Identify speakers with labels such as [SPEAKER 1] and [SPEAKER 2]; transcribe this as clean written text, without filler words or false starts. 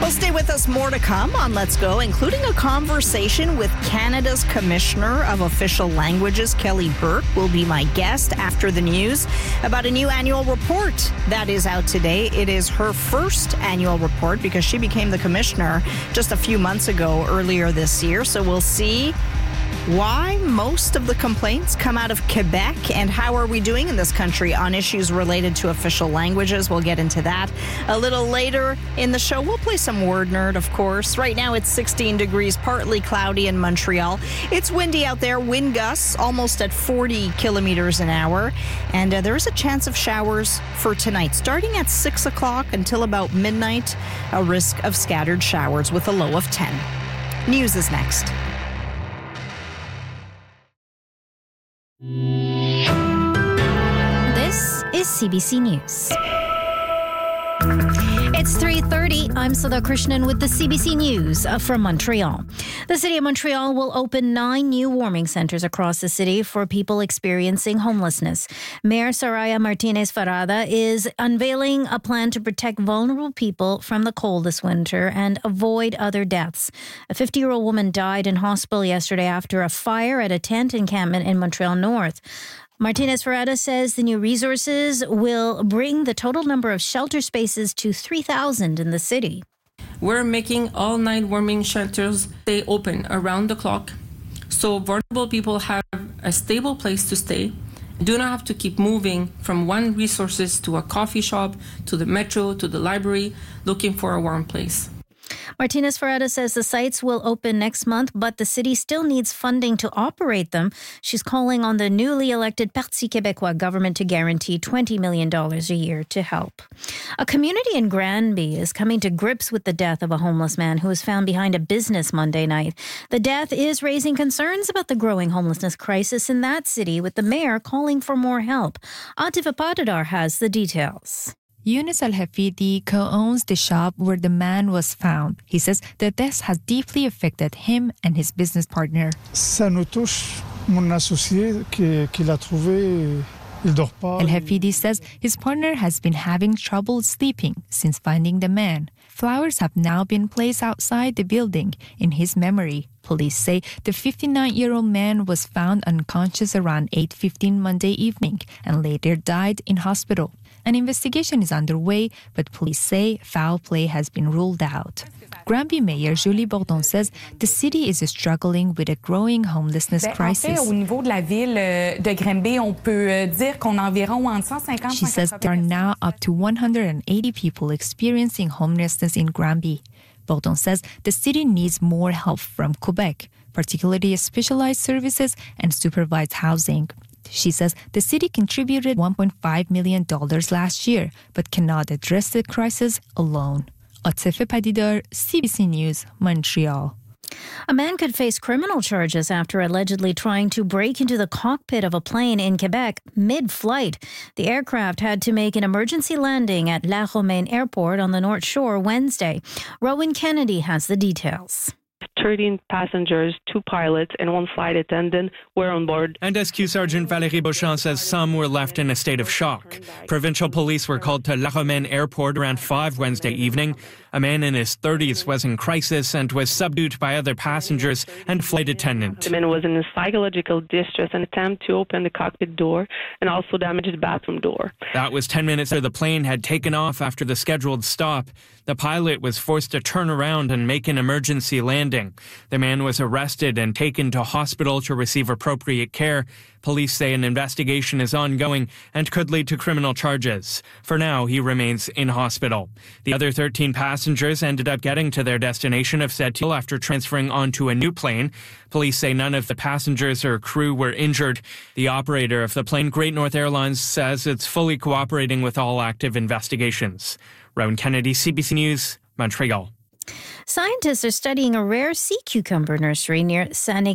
[SPEAKER 1] Well, stay with us. More to come on Let's Go, including a conversation with Canada's Commissioner of Official Languages, Kelly Burke, will be my guest after the news about a new annual report that is out today. It is her first annual report because she became the commissioner just a few months ago, earlier this year. So we'll see why most of the complaints come out of Quebec and how are we doing in this country on issues related to official languages. We'll get into that a little later in the show. We'll play some Word Nerd, of course. Right now it's 16 degrees, partly cloudy in Montreal. It's windy out there, wind gusts almost at 40 kilometers an hour. And there is a chance of showers for tonight, starting at 6 o'clock until about midnight. A risk of scattered showers with a low of 10. News is next.
[SPEAKER 2] This is CBC News. It's 3:30. I'm Sudha Krishnan with the CBC News from Montreal. The City of Montreal will open 9 new warming centres across the city for people experiencing homelessness. Mayor Soraya Martinez-Farada is unveiling a plan to protect vulnerable people from the cold this winter and avoid other deaths. A 50-year-old woman died in hospital yesterday after a fire at a tent encampment in Montreal North. Martinez-Farada says the new resources will bring the total number of shelter spaces to 3,000 in the city.
[SPEAKER 3] We're making all 9 warming shelters stay open around the clock, so vulnerable people have a stable place to stay, do not have to keep moving from one resources to a coffee shop, to the metro, to the library, looking for a warm place.
[SPEAKER 2] Martinez-Farada says the sites will open next month, but the city still needs funding to operate them. She's calling on the newly elected Parti Québécois government to guarantee $20 million a year to help. A community in Granby is coming to grips with the death of a homeless man who was found behind a business Monday night. The death is raising concerns about the growing homelessness crisis in that city, with the mayor calling for more help. Atif Apadadar has the details.
[SPEAKER 4] Yunus Al-Hafidi co-owns the shop where the man was found. He says the death has deeply affected him and his business partner.
[SPEAKER 5] Ça nous touche, mon associé qui l'a trouvé, il dort pas.
[SPEAKER 4] Al-Hafidi says his partner has been having trouble sleeping since finding the man. Flowers have now been placed outside the building in his memory. Police say the 59-year-old man was found unconscious around 8:15 Monday evening and later died in hospital. An investigation is underway, but police say foul play has been ruled out. Granby Mayor Julie Bourdon says the city is struggling with a growing homelessness crisis.
[SPEAKER 6] Au niveau de la ville de Granby, on peut dire qu'on a environ 150.
[SPEAKER 4] She says there are now up to 180 people experiencing homelessness in Granby. Bourdon says the city needs more help from Quebec, particularly specialized services and supervised housing. She says the city contributed $1.5 million last year, but cannot address the crisis alone. Atif Apadadar, CBC News, Montreal.
[SPEAKER 2] A man could face criminal charges after allegedly trying to break into the cockpit of a plane in Quebec mid-flight. The aircraft had to make an emergency landing at La Romaine Airport on the North Shore Wednesday. Rowan Kennedy has the details.
[SPEAKER 7] 13 passengers, 2 pilots, and 1 flight attendant were on board.
[SPEAKER 8] And SQ Sergeant Valérie Beauchamp says some were left in a state of shock. Provincial police were called to La Romaine Airport around 5 Wednesday evening. A man in his 30s was in crisis and was subdued by other passengers and flight attendant.
[SPEAKER 7] The man was in psychological distress and attempt to open the cockpit door and also damage the bathroom door.
[SPEAKER 8] That was 10 minutes after the plane had taken off after the scheduled stop. The pilot was forced to turn around and make an emergency landing. The man was arrested and taken to hospital to receive appropriate care. Police say an investigation is ongoing and could lead to criminal charges. For now, he remains in hospital. The other 13 passengers ended up getting to their destination of Sept-Îles after transferring onto a new plane. Police say none of the passengers or crew were injured. The operator of the plane, Great North Airlines, says it's fully cooperating with all active investigations. Rowan Kennedy, CBC News, Montreal.
[SPEAKER 2] Scientists are studying a rare sea cucumber nursery near San